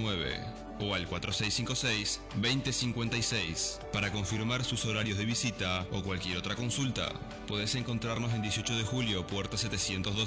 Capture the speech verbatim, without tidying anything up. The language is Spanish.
nueve o al cuatro seis cinco seis, dos cero cinco seis. Para confirmar sus horarios de visita o cualquier otra consulta, puedes encontrarnos en dieciocho de julio, puerta setecientos doce.